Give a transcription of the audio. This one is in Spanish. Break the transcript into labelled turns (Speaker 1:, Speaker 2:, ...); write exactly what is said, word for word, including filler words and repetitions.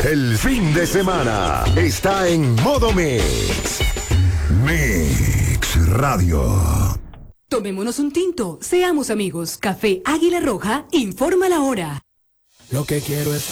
Speaker 1: El fin de semana está en modo Mix. Mix Radio.
Speaker 2: Tomémonos un tinto, seamos amigos. Café Águila Roja, informa la hora.
Speaker 3: Lo que quiero es